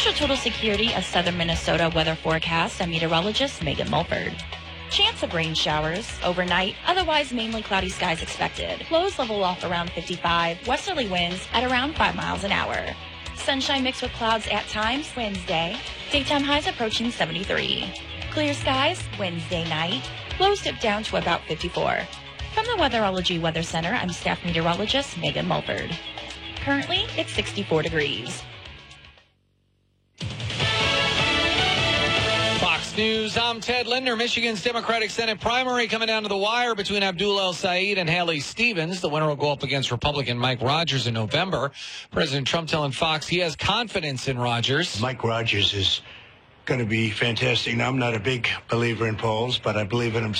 Marshall Total Security of Southern Minnesota weather forecast. I'm meteorologist Megan Mulford. Chance of rain showers overnight, otherwise mainly cloudy skies expected. Lows level off around 55, westerly winds at around 5 miles an hour. Sunshine mixed with clouds at times Wednesday. Daytime highs approaching 73. Clear skies Wednesday night. Lows dip down to about 54. From the Weatherology Weather Center, I'm staff meteorologist Megan Mulford. Currently, it's 64 degrees. Fox News, I'm Ted Linder. Michigan's Democratic Senate primary coming down to the wire between Abdul El-Sayed and Haley Stevens. The winner will go up against Republican Mike Rogers in November. President Trump telling Fox he has confidence in Rogers. Mike Rogers is going to be fantastic. Now, I'm not a big believer in polls, but I believe in him